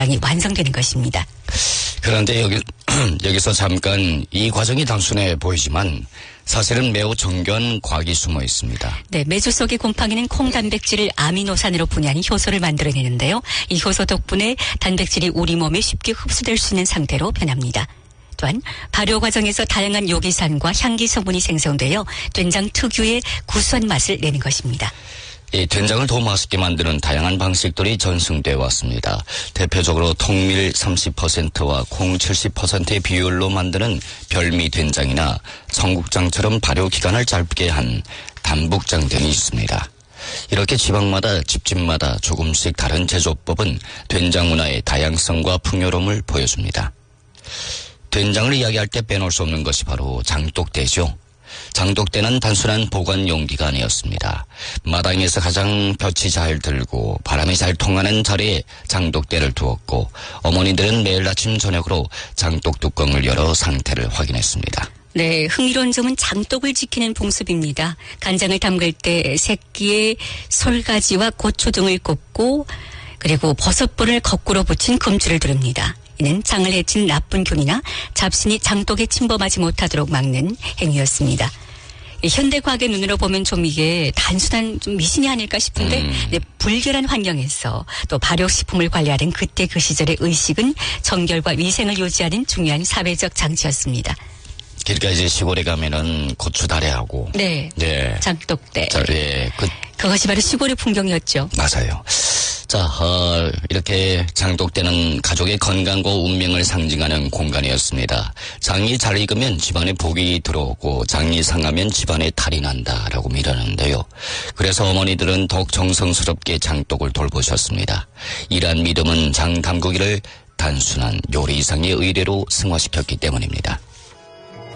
완성되는 것입니다. 그런데 여기서 잠깐 이 과정이 단순해 보이지만 사실은 매우 정교한 과학이 숨어 있습니다. 네, 메주 속의 곰팡이는 콩 단백질을 아미노산으로 분해하는 효소를 만들어내는데요. 이 효소 덕분에 단백질이 우리 몸에 쉽게 흡수될 수 있는 상태로 변합니다. 또한 발효 과정에서 다양한 요기산과 향기 성분이 생성되어 된장 특유의 구수한 맛을 내는 것입니다. 이 된장을 더 맛있게 만드는 다양한 방식들이 전승되어 왔습니다. 대표적으로 통밀 30%와 콩 70%의 비율로 만드는 별미 된장이나 청국장처럼 발효 기간을 짧게 한 담북장 등이 있습니다. 이렇게 지방마다 집집마다 조금씩 다른 제조법은 된장 문화의 다양성과 풍요로움을 보여줍니다. 된장을 이야기할 때 빼놓을 수 없는 것이 바로 장독대죠. 장독대는 단순한 보관 용기가 아니었습니다. 마당에서 가장 볕이 잘 들고 바람이 잘 통하는 자리에 장독대를 두었고 어머니들은 매일 아침 저녁으로 장독 뚜껑을 열어 상태를 확인했습니다. 네, 흥미로운 점은 장독을 지키는 봉습입니다. 간장을 담글 때 새끼에 솔가지와 고추 등을 꽂고 그리고 버섯볼을 거꾸로 붙인 금줄을 두릅니다. 이는 장을 해친 나쁜 균이나 잡신이 장독에 침범하지 못하도록 막는 행위였습니다. 현대 과학의 눈으로 보면 좀 이게 단순한 좀 미신이 아닐까 싶은데 네, 불결한 환경에서 또 발효식품을 관리하는 그때 그 시절의 의식은 정결과 위생을 유지하는 중요한 사회적 장치였습니다. 그러니까 이제 시골에 가면은 고추다래하고 네, 장독대. 네, 그것이 바로 시골의 풍경이었죠. 맞아요. 자, 이렇게 장독대는 가족의 건강과 운명을 상징하는 공간이었습니다. 장이 잘 익으면 집안에 복이 들어오고 장이 상하면 집안에 탈이 난다라고 믿었는데요. 그래서 어머니들은 더욱 정성스럽게 장독을 돌보셨습니다. 이러한 믿음은 장 담그기를 단순한 요리 이상의 의례로 승화시켰기 때문입니다.